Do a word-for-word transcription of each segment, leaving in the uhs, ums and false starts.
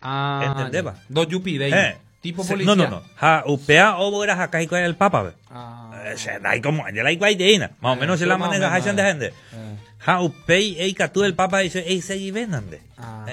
Ah, ¿entendés? Dos yupi, Eh, tipo se- policía. no, no, no. Ha upea o eras acá y con el papa, ve. Ah, Eh, se da como de la igualdad, más o Eh, menos se sí, la más o maneja menos, hayan de eh. gente. eh. Ha upei ei catu del papa dice, ei se venande. Ah,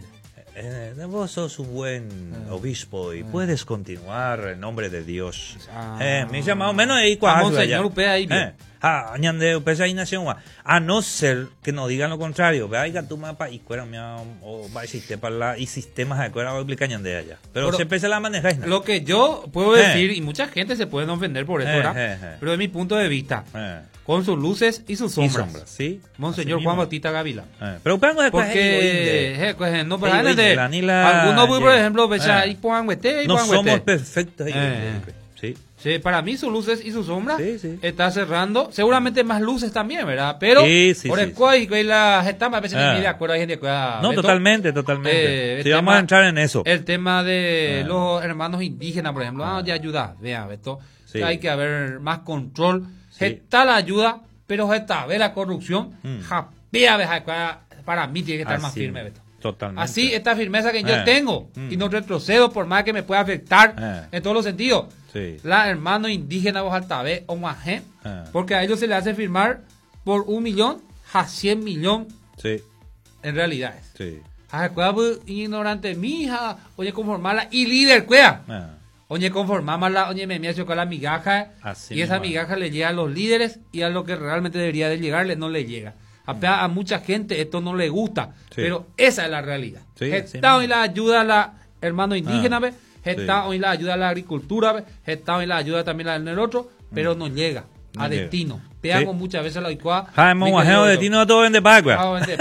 Eh, eh, vos sos un buen Eh. obispo y puedes continuar en nombre de Dios. Ah. Eh, me dice más o menos ahí Ah, cuajo monseñor allá. upea ahí, Eh, ah, ñande upea ahí nació una. A no ser que nos digan lo contrario, vea que tu mapa y cuera mía o va a existir para la y sistemas de cuera o explican ñande allá. Pero, Pero siempre se la manejáis. ¿No? Lo que yo puedo Eh. decir, y mucha gente se puede ofender por eso, Eh, ¿verdad? eh, eh. Pero de mi punto de vista, Eh, con sus luces y sus y sombras. sombras, sí. Monseñor Así Juan mismo. Bautista Gavila. Eh, pero upean con después Porque, eh, pues, no, pero Ey, antes oye, de- la ni la- algunos, por yeah. ejemplo, vecha, Eh. y pongan huete, y no pongan somos huete. perfectos. Eh, Eh, eh. Sí. Sí, para mí sus luces y sus sombras Sí, sí. está cerrando, seguramente más luces también, ¿verdad? Pero Sí, sí, por sí, el cual y la gestama a veces Ah. ni de acuerdo hay gente que ah, No, Beto, totalmente, totalmente. eh, sí, el vamos a tema- entrar en eso. El tema de Ah. los hermanos indígenas, por ejemplo, ah, ya ayuda, vea, Beto, Sí. que hay que haber más control. Sí. Está la ayuda, pero está ve la corrupción, Mm. japea, ve, para mí tiene que estar más Así, firme, Beto. Totalmente. Así, esta firmeza que yo Eh. tengo, Mm. y no retrocedo por más que me pueda afectar Eh. en todos los sentidos. Sí. La hermano indígena vos altabé o majé, Eh. porque a ellos se le hace firmar por un millón a cien millón Sí, en realidades. sí. A cueva ignorante mija, oye conformarla y líder cuea. Eh, Oye conformámosla, oye me me con la migaja Así y esa mismo. migaja le llega a los líderes y a lo que realmente debería de llegarle no le llega. A, a mucha gente esto no le gusta, Sí. pero esa es la realidad. Sí, así Está hoy mismo. la ayuda a la hermano indígena, Ah, ve. Está sí. hoy la ayuda a la agricultura, ve. Está hoy la ayuda también al el otro, pero no llega No a llega. destino. Veamos Sí. muchas veces la icua. Jaime Guajeo de Tino todo vende pagua.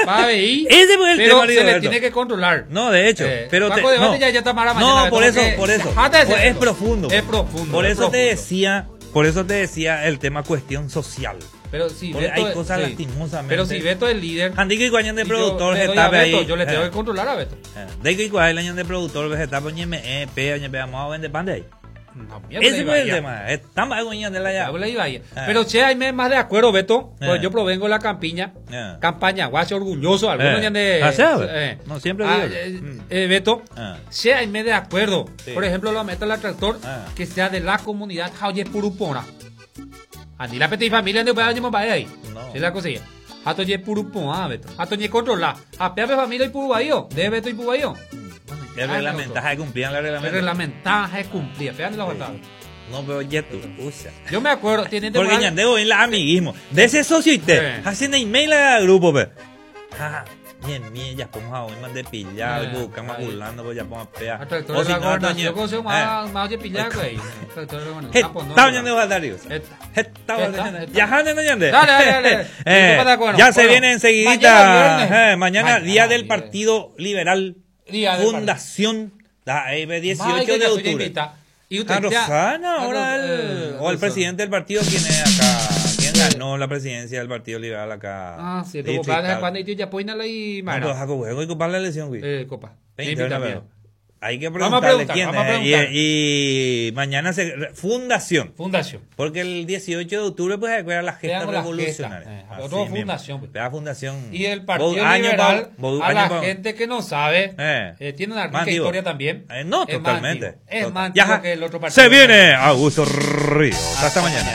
Ese Ese fue el pero tema, se le Rigoberto. tiene que controlar. No, de hecho, Eh, pero te, Paco de no, Bate ya, ya está para mañana, no, por Beto, eso, porque- por eso, Déjate de Pues ser es eso. profundo, Es profundo. por es eso te profundo. decía, por eso te decía el tema cuestión social. Pero si Porque Beto hay es- cosas sí. lastimosamente. Pero si Beto es líder. Andique y guañan de y yo productor le doy a getape Beto, ahí. Yo le tengo Eh. que controlar a Beto. Eh, De que igual el año de productor vegetal, pues me eh, pe, oñe, vamos a vender pan de ahí. No, mierda, Ese iba fue el ya. tema. Estamos ahí guañando la ya. Habla iba ahí. Ah. Pero che, hay me- más de acuerdo, Beto. Pues Ah. yo provengo de la campiña. Ah. Campaña, guache orgulloso. Algunos Eh. ya de. Ah, ¿sabe? eh. No, siempre Ah, digo. eh, Mm. eh, Beto. Ah. Che, hay me de acuerdo. Sí. Por ejemplo, lo meto al tractor Ah. que sea de la comunidad Jauye Purupona. Andi la petit familia de para para ahí. No. Sí la cosilla. Hato ye Purupona, Beto. Hato ye controlar. A pepe familia y Purubayo. De Beto y Purubayo. El reglamentaje cumplían la El reglamentaje. reglamentaje es cumplir. Fíjate la verdad. No, pero ya tú, usa. Yo me acuerdo, tiene Porque temporada- ñandego en la amiguismo. De ese socio y te. Eh. Haciendo email al grupo, pe. Ah, bien, bien, ya pongo a hoy, mande pillado, Eh, buscamos ahí. burlando, pues ya pongo a pear. A tractor O de si la no, gobernación, doña- ¿cómo se eh. llama? Más oye pillar, güey. Tractor de la gobernación. Het- Ah, pues no, Está no. ñandego Aldarius. Eta. Está Eta, ñandego. eta. Ya jande no ñande. Dale, dale, dale. Eh, Disculpa, de acuerdo. Ya se Bueno, viene enseguidita. mañana viernes. eh, Mañana, Mañana día del viernes. Partido Liberal. Día del Fundación. Da, eh, May, dieciocho que de ya estoy octubre. invita. Y usted A ya- Rosana, a ahora Ros- el, eh, o el Rosana. presidente del partido, ¿quién es acá? ¿Quién ganó la presidencia del Partido Liberal acá? Ah, sí, Sí, tu papá fiscal. de Juan y ya poinala y No, Mara. pero Jacob, juego y ocupar la elección, güey. Eh, copa. Me Veinte, invita pero bien. hay que Vamos a preguntarle preguntar, quién vamos a es. preguntar. Y, y mañana se... re- Fundación. Fundación. Porque el dieciocho de octubre, pues, se acuerda la gesta Veamos la revolucionaria. gesta, eh, Así otro mismo. fundación, pues. Vea fundación. Y el Partido Vos, año Liberal, pa- vos, a año la pa- gente que no sabe, Eh. eh, tiene una Más rica antiguo. historia también. Eh, no, Es más totalmente. antiguo. Es Total- más Ya, antiguo que el otro partido. Se viene Augusto Ríos. Hasta mañana.